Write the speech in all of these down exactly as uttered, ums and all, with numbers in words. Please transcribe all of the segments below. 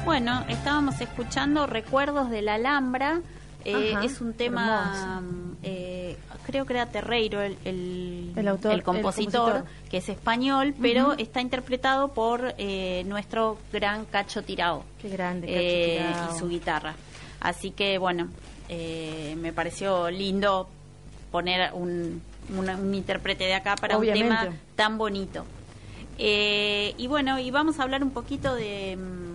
Bueno, estábamos escuchando Recuerdos de la Alhambra. Eh, Ajá, es un tema, eh, creo que era Terreiro el, el, el, autor, el, compositor, el compositor, que es español, pero uh-huh. está interpretado por eh, nuestro gran Cacho Tirao. Qué grande, Cacho eh, Tirao. Y su guitarra. Así que, bueno, eh, me pareció lindo poner un, una, un intérprete de acá para Obviamente. un tema tan bonito. Eh, y bueno, y vamos a hablar un poquito de...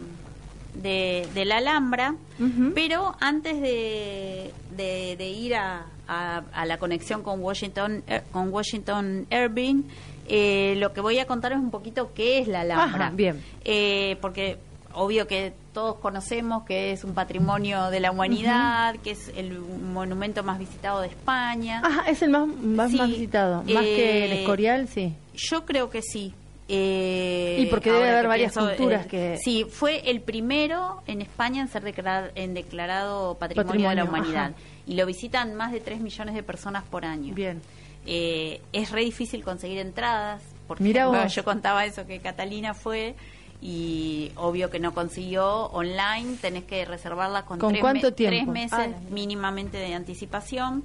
De, de la Alhambra, uh-huh. pero antes de, de, de ir a, a, a la conexión con Washington con Washington Irving, eh, lo que voy a contar es un poquito qué es la Alhambra. Ajá, bien. Eh, porque obvio que todos conocemos que es un patrimonio de la humanidad, uh-huh. que es el monumento más visitado de España. Ajá, es el más, más, sí, más visitado, más eh, que el Escorial, sí. Yo creo que sí. Eh, y porque debe haber varias pienso, culturas eh, que... Sí, fue el primero en España en ser declarado, en declarado patrimonio, patrimonio de la humanidad. Ajá. Y lo visitan más de tres millones de personas por año. Bien. Eh, es re difícil conseguir entradas, porque Mirá bueno, vos. yo contaba eso, que Catalina fue y obvio que no consiguió online, tenés que reservarla con, ¿Con tres, cuánto me- tiempo? tres meses Ah, mínimamente de anticipación.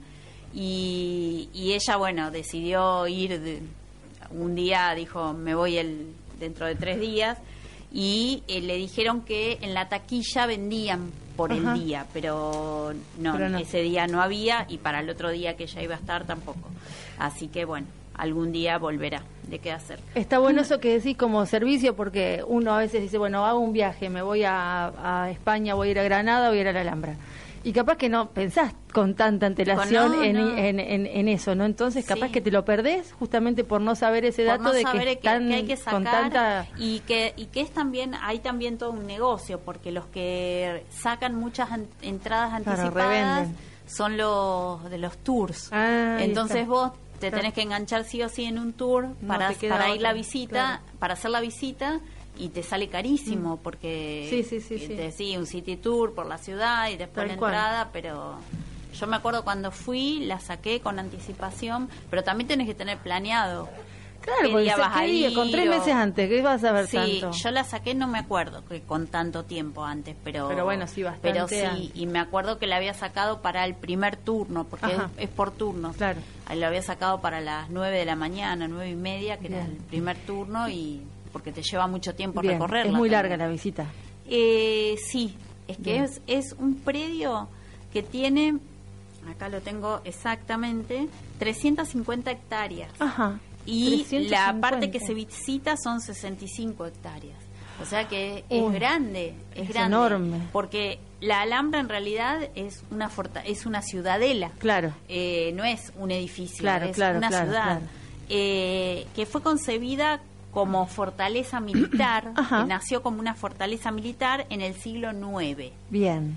Y, y ella, bueno, decidió ir... De, un día dijo, me voy el dentro de tres días, y eh, le dijeron que en la taquilla vendían por Ajá. el día, pero no, pero no, ese día no había, y para el otro día que ella iba a estar tampoco. Así que bueno, algún día volverá, de qué hacer. Está bueno eso que decís como servicio, porque uno a veces dice, bueno, hago un viaje, me voy a, a España, voy a ir a Granada, voy a ir a la Alhambra. Y capaz que no pensás con tanta antelación no, en, no. En, en, en eso, ¿no? Entonces capaz sí. que te lo perdés justamente por no saber ese por dato no de saber que, que, están que hay que sacar con tanta... y que y que es también hay también todo un negocio, porque los que sacan muchas an- entradas anticipadas claro, son los de los tours. Ah, Entonces vos te claro. tenés que enganchar sí o sí en un tour no para para ir otra. la visita, claro. para hacer la visita. Y te sale carísimo, mm. porque sí, sí, sí, te, sí. sí, un city tour por la ciudad y después Tal la cual. entrada, pero yo me acuerdo cuando fui, la saqué con anticipación, pero también tenés que tener planeado. Claro, porque vas a ir, con tres o... meses antes, ¿qué vas a ver sí, tanto? yo la saqué, no me acuerdo que con tanto tiempo antes, pero pero bueno, sí, bastante. Pero sí, antes. Y me acuerdo que la había sacado para el primer turno, porque es, es por turnos. Claro. Lo había sacado para las nueve de la mañana, nueve y media, que Bien. era el primer turno, y porque te lleva mucho tiempo Bien, recorrerla. Es muy también. larga la visita. Eh, sí, es que Bien. es, es un predio que tiene, acá lo tengo exactamente, trescientas cincuenta hectáreas. Ajá. Y trescientos la cincuenta. parte que se visita son sesenta y cinco hectáreas. O sea que Uy, es grande, es, es grande. enorme. Porque la Alhambra en realidad es una forta, es una ciudadela. Claro. Eh, no es un edificio, Claro, es claro, una claro, ciudad. claro. Eh, que fue concebida como fortaleza militar, Ajá. que nació como una fortaleza militar en el siglo nueve. Bien.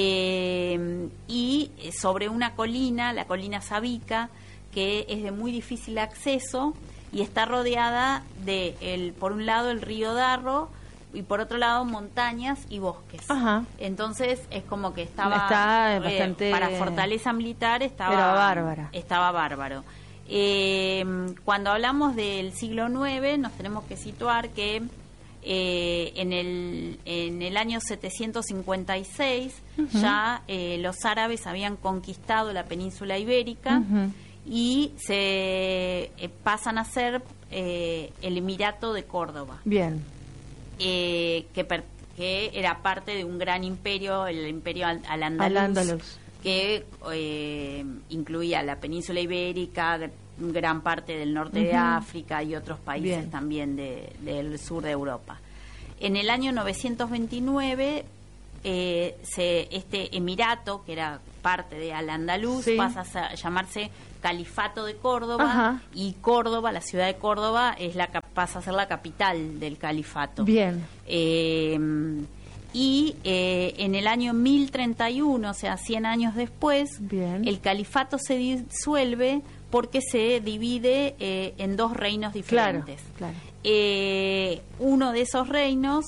Eh, y sobre una colina, la colina Sabica, que es de muy difícil acceso y está rodeada de, el, por un lado, el río Darro y por otro lado, montañas y bosques. Ajá. Entonces es como que estaba, Está eh, bastante... para fortaleza militar estaba, Era bárbara. estaba bárbaro. Eh, cuando hablamos del siglo nueve nos tenemos que situar que eh, en, el, en el año setecientos cincuenta y seis uh-huh. ya eh, los árabes habían conquistado la península ibérica uh-huh. y se eh, pasan a ser eh, el Emirato de Córdoba. Bien. Eh, que, per, que era parte de un gran imperio, el imperio al, al andaluz. Al andaluz. Que eh, incluía la península ibérica, gran parte del norte uh-huh. de África y otros países Bien. también de, del sur de Europa. En el año novecientos veintinueve, eh, se, este emirato, que era parte de Al-Andalus, sí. pasa a llamarse Califato de Córdoba, Ajá. y Córdoba, la ciudad de Córdoba, es la pasa a ser la capital del califato. Bien. Eh, Y eh, en el año mil treinta y uno, o sea, cien años después, Bien. el califato se disuelve porque se divide eh, en dos reinos diferentes. Claro, claro. Eh, uno de esos reinos